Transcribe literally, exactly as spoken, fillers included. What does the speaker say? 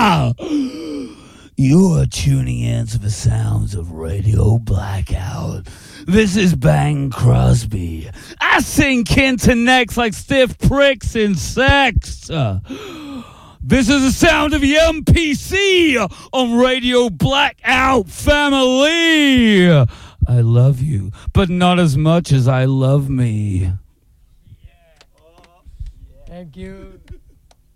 You are tuning in to the sounds of Radio Blackout. This is Bang Crosby. I sing Kenton X like stiff pricks in sex. Uh, this is the sound of the M P C on Radio Blackout Family. I love you, but not as much as I love me. Thank you.